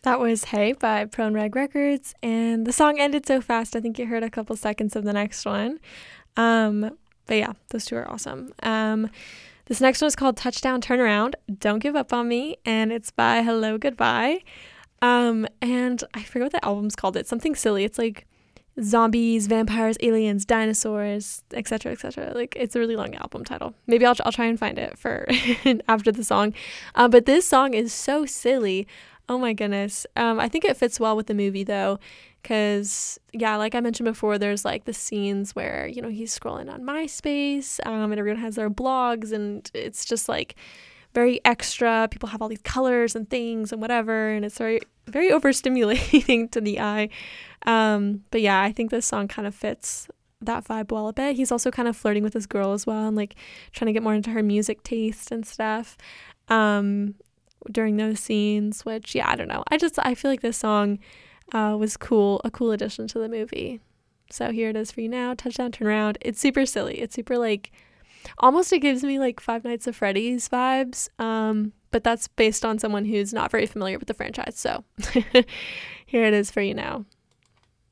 That was Hey by Prone Rag Records, and the song ended so fast, I think you heard a couple seconds of the next one. But yeah, those two are awesome. This next one is called Touchdown Turnaround, Don't Give Up on Me, and it's by Hello Goodbye. And I forget what the album's called. It's something silly. It's like zombies, vampires, aliens, dinosaurs, etc., etc. Like, it's a really long album title. Maybe I'll try and find it for after the song. But this song is so silly. Oh my goodness. I think it fits well with the movie though, because yeah, like I mentioned before, there's like the scenes where he's scrolling on MySpace, and everyone has their blogs, and it's just like very extra. People have all these colors and things and whatever, and it's very very overstimulating to the eye. But yeah, I think this song kind of fits that vibe well a bit. He's also kind of flirting with this girl as well, and like trying to get more into her music taste and stuff during those scenes, which yeah, I don't know. I feel like this song was a cool addition to the movie. So here it is for you now, Touchdown Turnaround. It's super silly. It's super like, almost it gives me like Five Nights at Freddy's vibes. But that's based on someone who's not very familiar with the franchise. So here it is for you now.